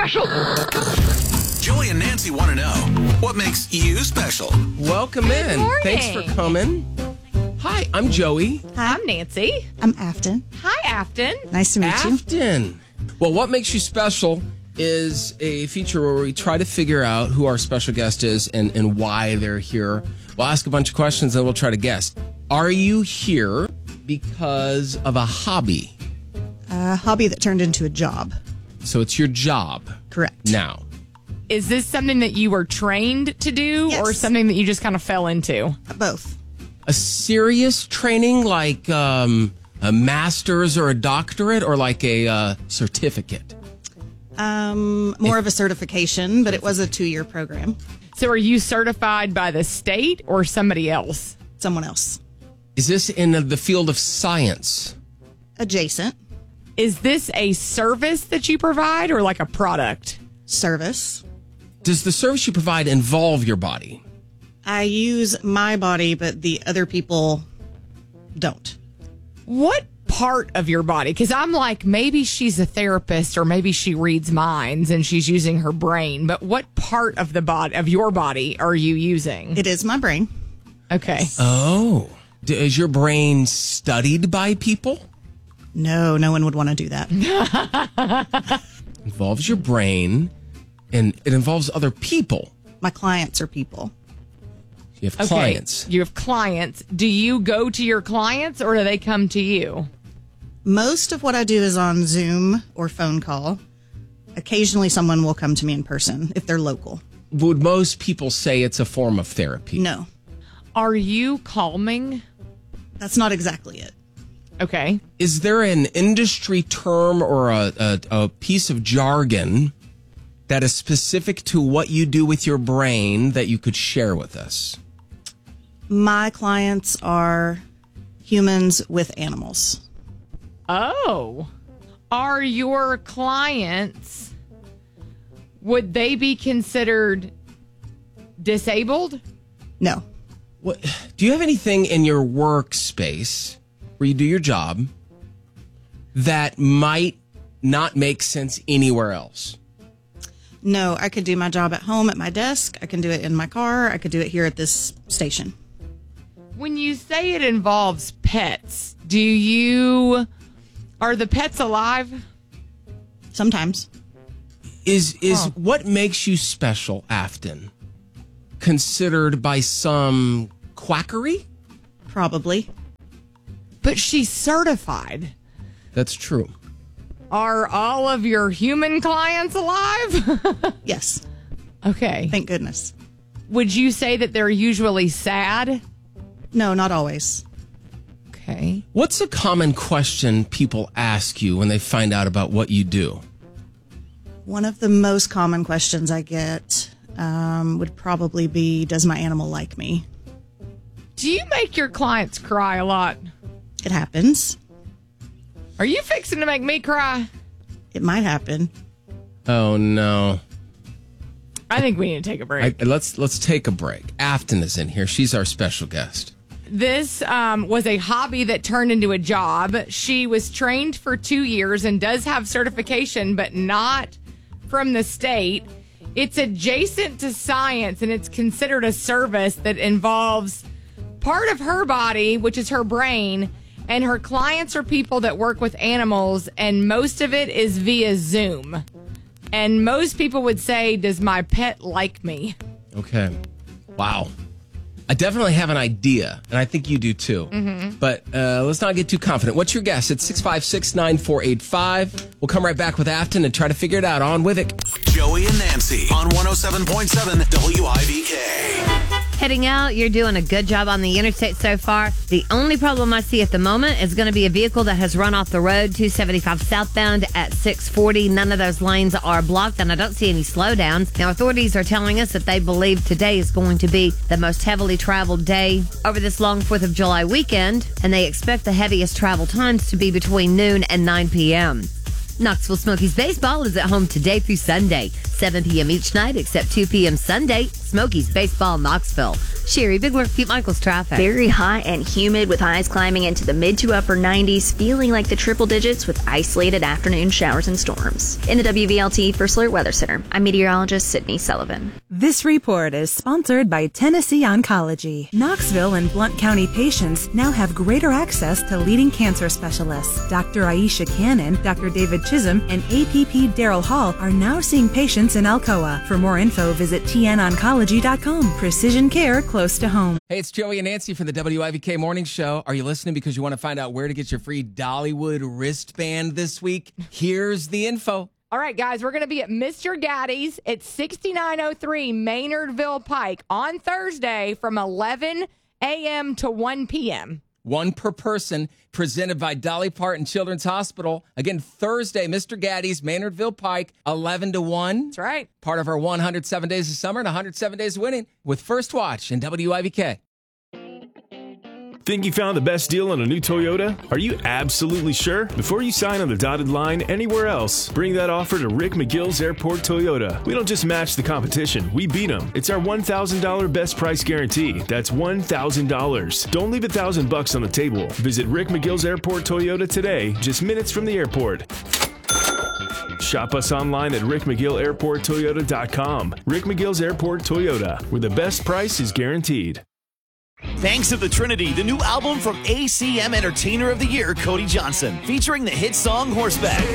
special? Joey and Nancy want to know, what makes you special? Welcome in. morning. Thanks for coming. Hi, I'm Joey. Hi, I'm Nancy. I'm Afton. Hi, Afton. Nice to meet you. Afton. Well, What Makes You Special is a feature where we try to figure out who our special guest is and why they're here. We'll ask a bunch of questions and we'll try to guess. Are you here because of a hobby? A hobby that turned into a job. So it's your job. Correct. Now. Is this something that you were trained to do or Yes. something that you just kind of fell into? Both. A serious training like a master's or a doctorate or like a certificate? More of a certification, but it was a 2-year program. So are you certified by the state or somebody else? Someone else. Is this in the field of science? Adjacent. Is this a service that you provide or like a product? Service. Does the service you provide involve your body? I use my body, but the other people don't. What part of your body? Because I'm like, maybe she's a therapist or maybe she reads minds and she's using her brain. But what part of the body of your body are you using? It is my brain. Okay. Oh. Is your brain studied by people? No, no one would want to do that. Involves your brain and it involves other people. My clients are people. You have Okay. clients. You have clients. Do you go to your clients or do they come to you? Most of what I do is on Zoom or phone call. Occasionally someone will come to me in person if they're local. Would most people say it's a form of therapy? No, Are you calming? that's not exactly it. Okay. Is there an industry term or a piece of jargon that is specific to what you do with your brain that you could share with us? My clients are humans with animals. Oh. Are your clients, would they be considered disabled? No. What, do you have anything in your workspace where you do your job that might not make sense anywhere else? No, I could do my job at home at my desk. I can do it in my car. I could do it here at this station. When you say it involves pets, are the pets alive? Sometimes. Is what makes you special, Afton, considered by some quackery? Probably. But she's certified. That's true. Are all of your human clients alive? Yes. Okay. Thank goodness. Would you say that they're usually sad? No, not always. Okay. What's a common question people ask you when they find out about what you do? One of the most common questions I get would probably be, does my animal like me? Do you make your clients cry a lot? It happens. Are you fixing to make me cry? It might happen. Oh no. I think we need to take a break. Let's take a break. Afton is in here. She's our special guest. This was a hobby that turned into a job. She was trained for 2 years and does have certification, but not from the state. It's adjacent to science, and it's considered a service that involves part of her body, which is her brain, and her clients are people that work with animals, and most of it is via Zoom. And most people would say, does my pet like me? Okay. Wow. I definitely have an idea, and I think you do too. Mm-hmm. But let's not get too confident. What's your guess? It's 656-9485. We'll come right back with Afton and try to figure it out on with it. Joey and Nancy on 107.7 WIVK. Heading out, you're doing a good job on the interstate so far. The only problem I see at the moment is going to be a vehicle that has run off the road, 275 southbound at 640. None of those lanes are blocked, and I don't see any slowdowns. Now, authorities are telling us that they believe today is going to be the most heavily traveled day over this long 4th of July weekend, and they expect the heaviest travel times to be between noon and 9 p.m. Knoxville Smokies baseball is at home today through Sunday, 7 p.m. each night except 2 p.m. Sunday. Smokies baseball Knoxville. Sherry, Big Work, Pete Michaels traffic. Very hot and humid with highs climbing into the mid to upper 90s, feeling like the triple digits with isolated afternoon showers and storms. In the WVLT First Alert Weather Center, I'm meteorologist Sydney Sullivan. This report is sponsored by Tennessee Oncology. Knoxville and Blount County patients now have greater access to leading cancer specialists. Dr. Aisha Cannon, Dr. David Chisholm, and APP Daryl Hall are now seeing patients in Alcoa. For more info, visit tnoncology.com. Precision care close to home. Hey, it's Joey and Nancy from the WIVK Morning Show. Are you listening because you want to find out where to get your free Dollywood wristband this week? Here's the info. All right, guys, we're going to be at Mr. Gaddy's at 6903 Maynardville Pike on Thursday from 11 a.m. to 1 p.m. One per person, presented by Dolly Parton Children's Hospital. Again, Thursday, Mr. Gaddy's, Maynardville Pike, 11 to 1. That's right. Part of our 107 Days of Summer and 107 Days of Winning with First Watch and WIVK. Think you found the best deal on a new Toyota? Are you absolutely sure? Before you sign on the dotted line anywhere else, bring that offer to Rick McGill's Airport Toyota. We don't just match the competition, we beat them. It's our $1,000 best price guarantee. That's $1,000. Don't leave $1,000 on the table. Visit Rick McGill's Airport Toyota today, just minutes from the airport. Shop us online at rickmcgillairporttoyota.com. Rick McGill's Airport Toyota, where the best price is guaranteed. Thanks of the Trinity, the new album from ACM Entertainer of the Year, Cody Johnson, featuring the hit song Horseback.